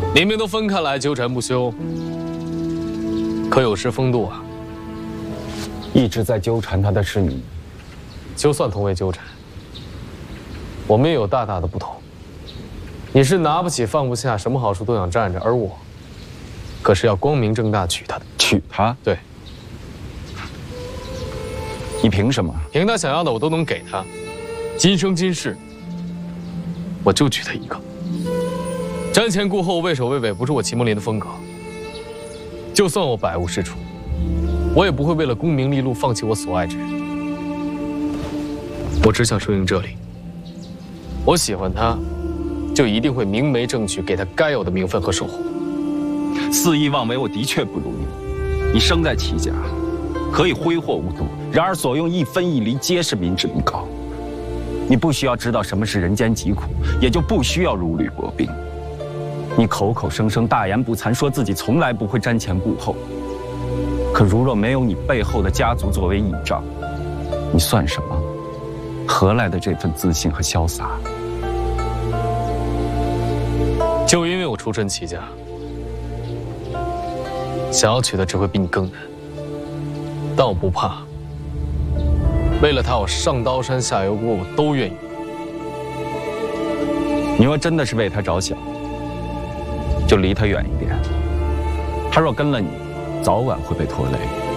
明明都分开来纠缠不休，可有失风度啊！ 一直在纠缠他的是你， 就算同为纠缠，我们也有大大的不同。你是拿不起放不下，什么好处都想占着，而我，可是要光明正大娶她的。 娶她？ 对。 你凭什么？ 凭他想要的我都能给他，今生今世，我就娶她一个。瞻前顾后、畏首畏尾不是我齐梦林的风格。就算我百无是处，我也不会为了功名利禄放弃我所爱之人。我只想顺应这里。我喜欢他，就一定会明媒正娶，给他该有的名分和守护。 肆意妄为，我的确不如你。你生在齐家，可以挥霍无度，然而所用一分一厘皆是民脂民膏。你不需要知道什么是人间疾苦，也就不需要如履薄冰。你口口声声大言不惭，说自己从来不会瞻前顾后，可如若没有你背后的家族作为倚仗，你算什么？何来的这份自信和潇洒？ 就因为我出身齐家，想要娶的只会比你更难。但我不怕，为了他，我上刀山下油锅，我都愿意。 你若真的是为他着想，就离他远一点。他若跟了你，早晚会被拖累。